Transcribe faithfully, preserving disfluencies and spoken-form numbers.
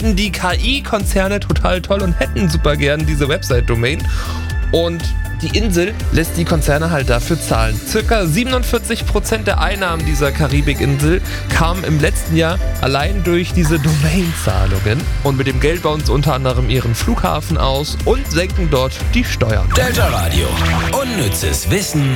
finden die K I-Konzerne total toll und hätten super gern diese Website-Domain. Und die Insel lässt die Konzerne halt dafür zahlen. Circa siebenundvierzig Prozent der Einnahmen dieser Karibikinsel kamen im letzten Jahr allein durch diese Domainzahlungen. Und mit dem Geld bauen sie unter anderem ihren Flughafen aus und senken dort die Steuern. Delta Radio. Unnützes Wissen